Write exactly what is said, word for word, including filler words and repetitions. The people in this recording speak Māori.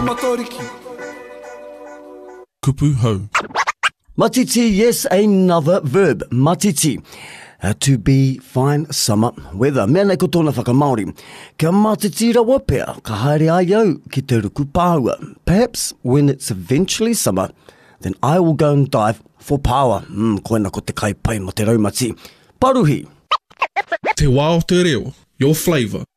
matoriki. Kupu hau. Matiti, yes, another verb. Matiti. Uh, to be fine summer weather. Mea nei ko tōna whakamaori. Kia matiti rawa pea, ka haere ai au ki te ruku pāua. Perhaps when it's eventually summer, then I will go and dive for power. Mm, koena ko te kai pai mo te raumati. Paruhi. Te wā o te reo, your flavour.